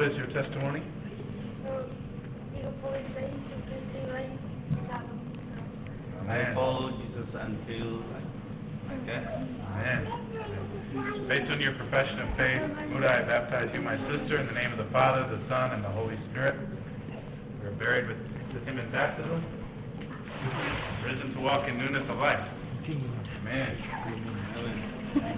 is your testimony? I follow Jesus until my death. Amen. Based on your profession of faith, Muda, I baptize you, my sister, in the name of the Father, the Son, and the Holy Spirit. We are buried with him in baptism, risen to walk in newness of life. Amen. Amen.